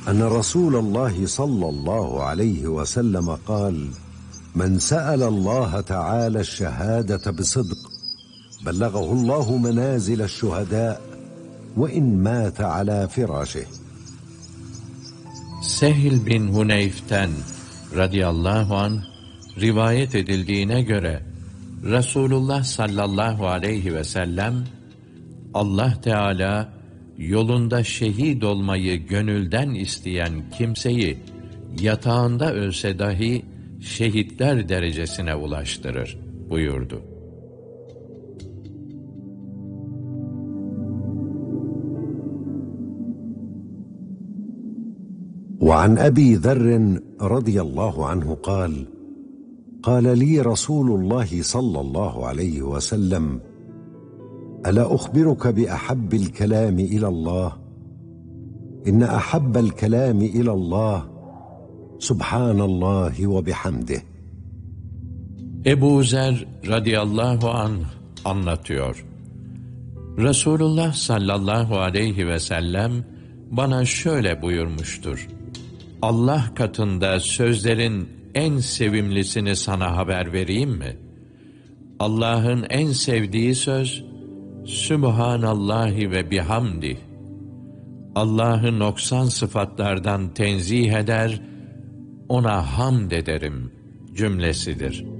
أن رسول الله صلى الله عليه وسلم قال: من سأل الله تعالى الشهادة بصدق بلغه الله منازل الشهداء وإن مات على فراشه. Sehl bin Huneyf'ten radıyallahu anh rivayet edildiğine göre Resulullah sallallahu aleyhi ve sellem, Allah Teala yolunda şehit olmayı gönülden isteyen kimseyi yatağında ölse dahi şehitler derecesine ulaştırır buyurdu. وعن أبي ذر رضي الله عنه قال: قال لي رسول الله صلى الله عليه وسلم: ألا أخبرك بأحب الكلام إلى الله؟ إن أحب الكلام إلى الله سبحان الله وبحمده. Ebu Zer radıyallahu anh anlatıyor. Resulullah sallallahu aleyhi ve sellem bana şöyle buyurmuştur: Allah katında sözlerin en sevimlisini sana haber vereyim mi? Allah'ın en sevdiği söz Sübhanallahi ve bihamdih. Allah'ı noksan sıfatlardan tenzih eder, ona hamd ederim cümlesidir.